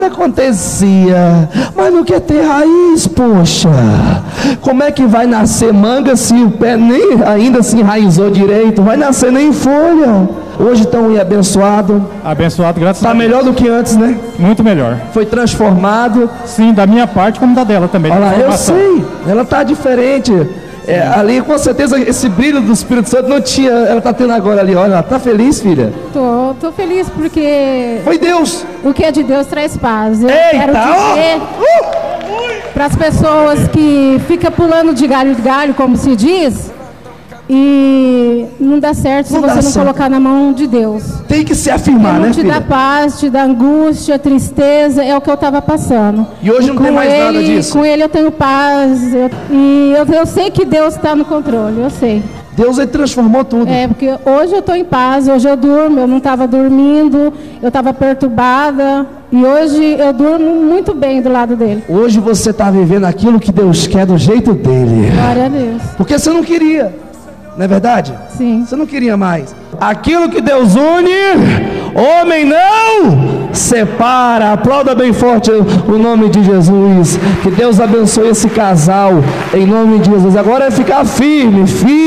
acontecia, mas não quer ter raiz, poxa. Como é que vai nascer manga se o pé nem ainda se enraizou direito? Vai nascer nem folha. Hoje estão abençoado. Abençoado, graças a Deus. Está melhor do que antes, né? Muito melhor. Foi transformado. Sim, da minha parte como da dela também. Olha lá, eu sei, ela está diferente. Ali com certeza esse brilho do Espírito Santo não tinha, ela está tendo agora ali. Olha, tá feliz, filha? Tô feliz porque foi Deus. O que é de Deus traz paz. Eu Eita, quero dizer para as pessoas que ficam pulando de galho em galho, como se diz, e não dá certo se você não colocar na mão de Deus. Tem que se afirmar, né, filha? Te dá paz, te dá angústia, tristeza, é o que eu estava passando. E hoje não tem mais nada disso. Com ele eu tenho paz, eu sei que Deus está no controle, eu sei. Deus, ele transformou tudo. Porque hoje eu estou em paz, hoje eu durmo, eu não estava dormindo, eu estava perturbada, e hoje eu durmo muito bem do lado dele. Hoje você está vivendo aquilo que Deus quer do jeito dele. Glória a Deus. Porque você não queria, não é verdade? Sim. Você não queria mais. Aquilo que Deus une, homem não separa. Aplauda bem forte o nome de Jesus. Que Deus abençoe esse casal em nome de Jesus. Agora é ficar firme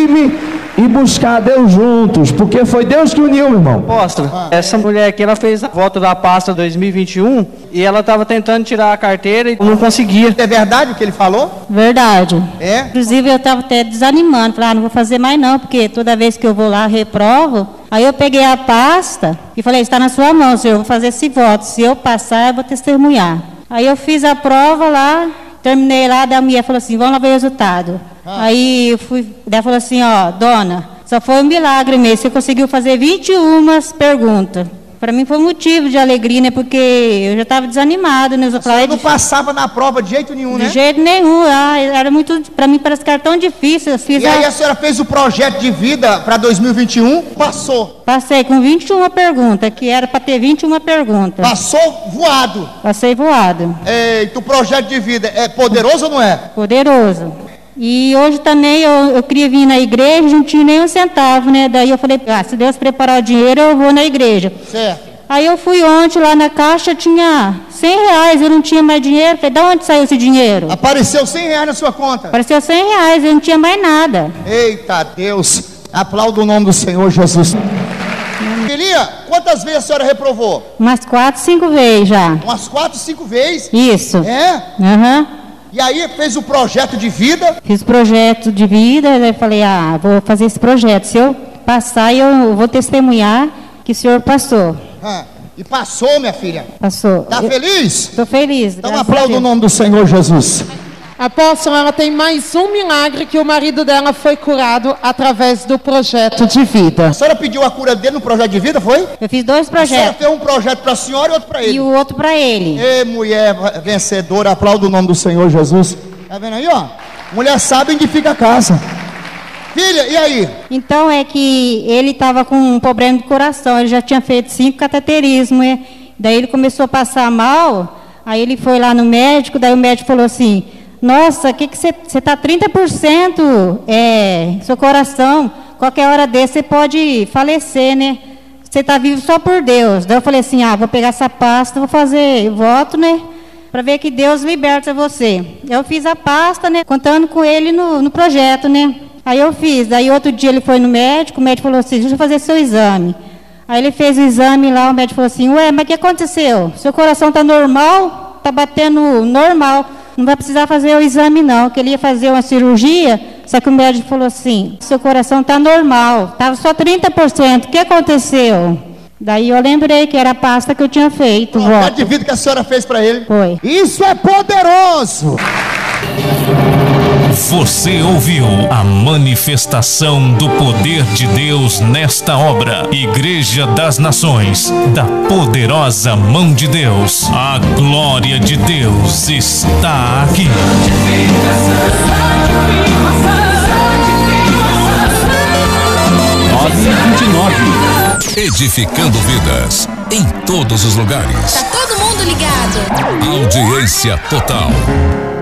e buscar Deus juntos, porque foi Deus que uniu, meu irmão. Apóstolo, essa mulher aqui, ela fez a volta da pasta 2021 e ela estava tentando tirar a carteira e não conseguia. É verdade o que ele falou? Verdade. É? Inclusive eu estava até desanimando, falei, não vou fazer mais não, porque toda vez que eu vou lá, reprovo. Aí eu peguei a pasta e falei, está na sua mão, senhor, eu vou fazer esse voto, se eu passar, eu vou testemunhar. Aí eu fiz a prova lá, terminei lá, da mulher falou assim, vamos lá ver o resultado. Aí eu fui, ela falou assim, ó, dona, só foi um milagre mesmo, você conseguiu fazer 21 perguntas. Para mim foi motivo de alegria, né, porque eu já estava desanimado, né. Você não passava na prova de jeito nenhum, né? De jeito nenhum, era muito, para mim parece que era tão difícil. Eu fiz aí a senhora fez o projeto de vida para 2021, passou? Passei com 21 perguntas, que era para ter 21 perguntas. Passou voado? Passei voado. Eita, o projeto de vida é poderoso ou não é? Poderoso. E hoje também eu queria vir na igreja, não tinha nem um centavo, né? Daí eu falei, se Deus preparar o dinheiro, eu vou na igreja. Certo. Aí eu fui ontem lá na caixa, tinha R$100, eu não tinha mais dinheiro. Falei, de onde saiu esse dinheiro? Apareceu R$100 na sua conta? Apareceu R$100, eu não tinha mais nada. Eita Deus, aplauda o nome do Senhor Jesus. Filhinha, quantas vezes a senhora reprovou? Umas 4, 5 vezes já. Umas 4, 5 vezes? Isso. É? Aham. E aí fez o projeto de vida? Fiz o projeto de vida, eu falei, vou fazer esse projeto. Se eu passar, eu vou testemunhar que o senhor passou. E passou, minha filha? Passou. Tá feliz? Estou feliz. Então aplauda o nome do Senhor Jesus. Apóstolo, ela tem mais um milagre, que o marido dela foi curado através do projeto de vida. A senhora pediu a cura dele no projeto de vida, foi? Eu fiz 2 projetos. A senhora fez um projeto para a senhora e outro para ele? E o outro para ele. Ei, mulher vencedora, aplauda o nome do Senhor Jesus. Tá vendo aí, ó? Mulher sabe onde fica a casa. Filha, e aí? Então é que ele estava com um problema de coração, ele já tinha feito 5 cateterismos, né? Daí ele começou a passar mal, aí ele foi lá no médico, daí o médico falou assim, nossa, que você está 30% seu coração, qualquer hora desse você pode falecer, né? Você está vivo só por Deus. Daí eu falei assim, vou pegar essa pasta, vou fazer voto, né? Para ver que Deus liberta você. Eu fiz a pasta, né? Contando com ele no projeto, né? Aí eu fiz, daí outro dia ele foi no médico, o médico falou assim, deixa eu fazer seu exame. Aí ele fez o exame lá, o médico falou assim, ué, mas o que aconteceu? Seu coração está normal? Está batendo normal. Não vai precisar fazer o exame não, que ele ia fazer uma cirurgia, só que o médico falou assim, seu coração está normal, estava só 30%, o que aconteceu? Daí eu lembrei que era a pasta que eu tinha feito. O projeto de vida que a senhora fez para ele. Foi. Isso é poderoso! Você ouviu a manifestação do poder de Deus nesta obra. Igreja das Nações, da poderosa mão de Deus. A glória de Deus está aqui. 9h29. Edificando vidas em todos os lugares. Tá todo mundo ligado. Audiência total.